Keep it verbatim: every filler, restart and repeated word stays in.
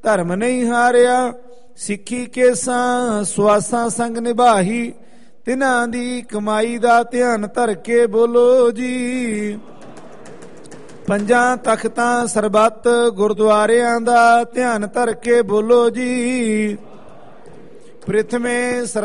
ਧਰਮ ਨਹੀਂ ਹਾਰਿਆ। ਸਿੱਖੀ ਕੇਸਾਂ ਸੁਆਸਾਂ ਸੰਗ ਨਿਭਾਹੀ, ਤਿਨਾਂ ਦੀ ਕਮਾਈ ਦਾ ਧਿਆਨ ਧਰ ਕੇ ਬੋਲੋ ਜੀ। ਪੰਜਾਂ ਤਖਤਾਂ ਸਰਬੱਤ ਗੁਰਦੁਆਰਿਆਂ ਦਾ ਧਿਆਨ ਧਰ ਕੇ ਬੋਲੋ ਜੀ। ਪ੍ਰਿਥਮੇ